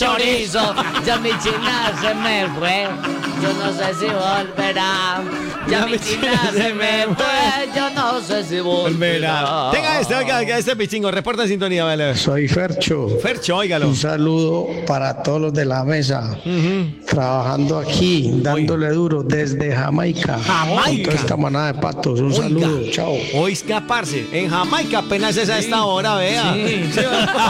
chorizo. Ya mi china se me fue, yo no sé si volverá. Ya mi china se me fue, yo no sé si volverá. Tenga este pichingo, reporta en sintonía, vale. Soy Fercho. Fercho, óigalo. Un saludo para todos los de la mesa. Trabajando aquí, dándole duro desde Jamaica. Jamaica. Toda esta manada de patos. Un saludo. Chao. Oiga, parce, en Jamaica apenas es a esta hora, vea. Sí. Sí.